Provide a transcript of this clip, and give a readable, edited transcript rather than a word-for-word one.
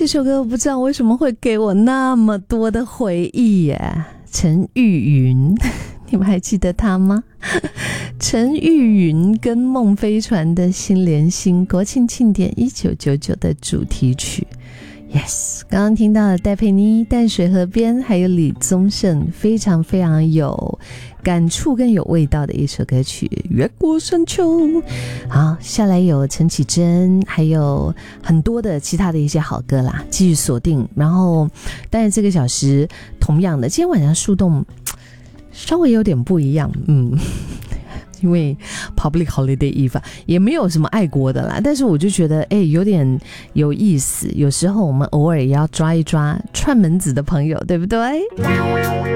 这首歌我不知道为什么会给我那么多的回忆耶。陈玉云，你们还记得他吗？陈玉云跟孟飞船的心连心，国庆庆典1999的主题曲。Yes， 刚刚听到了戴佩妮、淡水河边，还有李宗盛，非常非常有感触跟有味道的一首歌曲《越过山丘》。好，下来有陈绮贞，还有很多的其他的一些好歌啦，继续锁定。然后当然这个小时同样的，今天晚上树洞稍微有点不一样，因为 Public Holiday Eve 也没有什么爱国的啦，但是我就觉得有点有意思，有时候我们偶尔也要抓一抓串门子的朋友，对不对？